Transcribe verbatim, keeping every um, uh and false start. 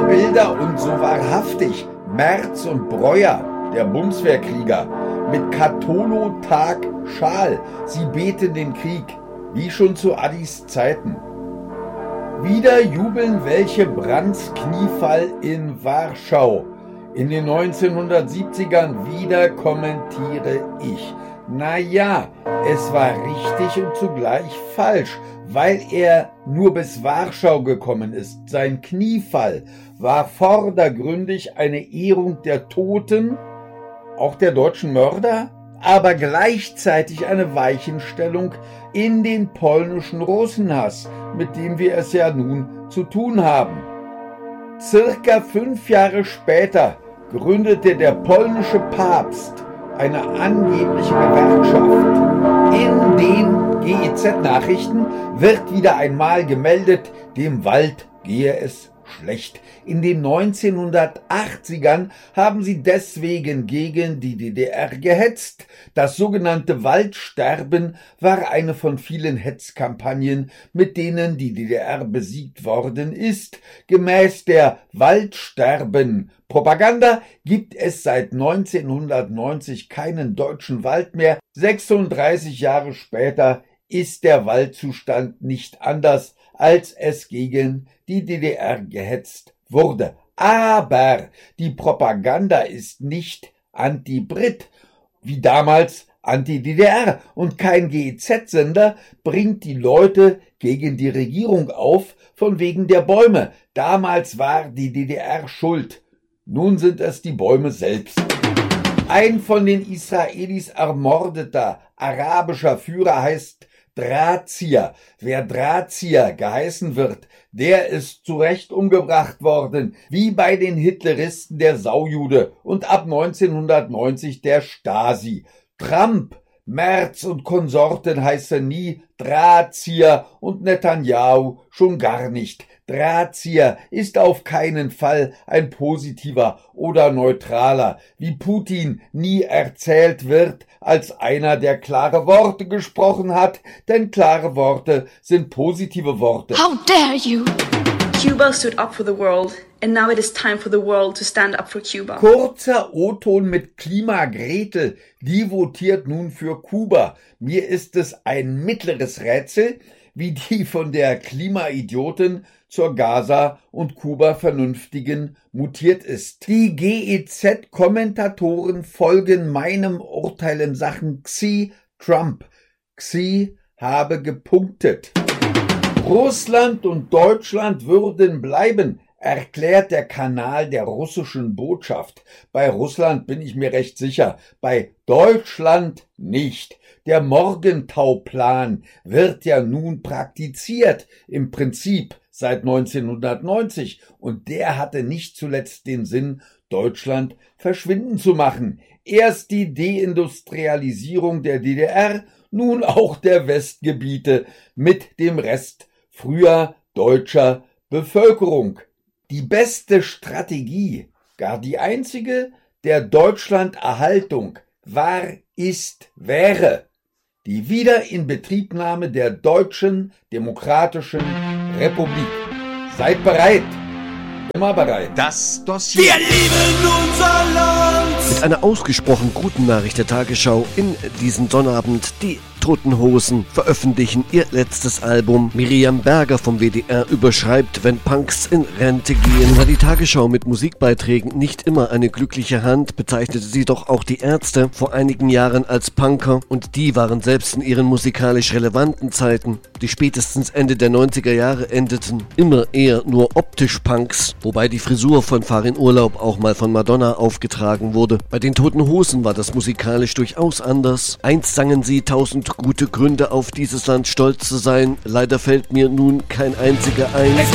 Bilder und so wahrhaftig. Merz und Breuer, der Bundeswehrkrieger, mit Katholotag Schal. Sie beten den Krieg, wie schon zu Addis Zeiten. Wieder jubeln welche Brandts Kniefall in Warschau. In den neunzehnhundertsiebzigern wieder kommentiere ich. Naja, es war richtig und zugleich falsch, weil er nur bis Warschau gekommen ist. Sein Kniefall war vordergründig eine Ehrung der Toten, auch der deutschen Mörder, aber gleichzeitig eine Weichenstellung in den polnischen Russenhass, mit dem wir es ja nun zu tun haben. Circa fünf Jahre später gründete der polnische Papst eine angebliche Gewerkschaft. In den G E Z-Nachrichten wird wieder einmal gemeldet, dem Wald gehe es schlecht. In den neunzehnhundertachtzigern haben sie deswegen gegen die D D R gehetzt. Das sogenannte Waldsterben war eine von vielen Hetzkampagnen, mit denen die D D R besiegt worden ist. Gemäß der Waldsterben-Propaganda gibt es seit neunzehnhundertneunzig keinen deutschen Wald mehr. sechsunddreißig Jahre später ist der Waldzustand nicht anders, als es gegen die D D R gehetzt wurde. Aber die Propaganda ist nicht anti-Brit, wie damals anti-D D R, und kein G E Z-Sender bringt die Leute gegen die Regierung auf, von wegen der Bäume. Damals war die D D R schuld, nun sind es die Bäume selbst. Ein von den Israelis ermordeter arabischer Führer heißt Drahtzieher. Wer Drahtzieher geheißen wird, der ist zu Recht umgebracht worden, wie bei den Hitleristen der Saujude und ab neunzehnhundertneunzig der Stasi. Trump, Merz und Konsorten heißen nie Drahtzieher und Netanyahu schon gar nicht. Drahtzieher ist auf keinen Fall ein positiver oder neutraler, wie Putin nie erzählt wird, als einer, der klare Worte gesprochen hat, denn klare Worte sind positive Worte. How dare you! Cuba stood up for the world, and now it is time for the world to stand up for Cuba. Kurzer O-Ton mit Klima Gretel, die votiert nun für Kuba. Mir ist es ein mittleres Rätsel, wie die von der Klimaidiotin zur Gaza- und Kuba-Vernünftigen mutiert ist. Die G E Z-Kommentatoren folgen meinem Urteil in Sachen Xi Trump. Xi habe gepunktet. Russland und Deutschland würden bleiben, erklärt der Kanal der russischen Botschaft. Bei Russland bin ich mir recht sicher, bei Deutschland nicht. Der Morgentauplan wird ja nun praktiziert, im Prinzip seit neunzehnhundertneunzig, und der hatte nicht zuletzt den Sinn, Deutschland verschwinden zu machen. Erst die Deindustrialisierung der D D R, nun auch der Westgebiete mit dem Rest früher deutscher Bevölkerung. Die beste Strategie, gar die einzige, der Deutschlanderhaltung war, ist, wäre die Wiederinbetriebnahme der Deutschen Demokratischen Republik. Seid bereit, immer bereit. Das Dossier. Wir lieben unser Land! Mit einer ausgesprochen guten Nachricht der Tagesschau in diesem Sonnabend: Die Toten Hosen veröffentlichen ihr letztes Album. Miriam Berger vom W D R überschreibt, wenn Punks in Rente gehen. Da die Tagesschau mit Musikbeiträgen nicht immer eine glückliche Hand, bezeichnete sie doch auch die Ärzte vor einigen Jahren als Punker, und die waren selbst in ihren musikalisch relevanten Zeiten, die spätestens Ende der neunziger Jahre endeten, immer eher nur optisch Punks, wobei die Frisur von Fahr in Urlaub auch mal von Madonna aufgetragen wurde. Bei den Toten Hosen war das musikalisch durchaus anders. Einst sangen sie tausend gute Gründe auf dieses Land stolz zu sein. Leider fällt mir nun kein einziger ein. Es